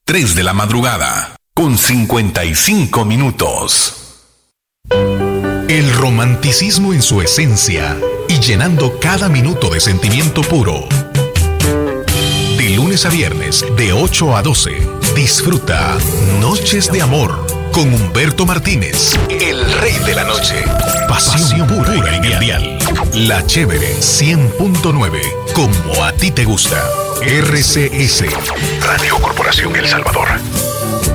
3 de la madrugada, con 55 minutos. El romanticismo en su esencia y llenando cada minuto de sentimiento puro. De lunes a viernes, de 8 a 12, disfruta Noches de Amor con Humberto Martínez, el rey de la noche. Pasión pura en el dial. La Chévere 100.9, como a ti te gusta. RCS, Radio Corporación El Salvador.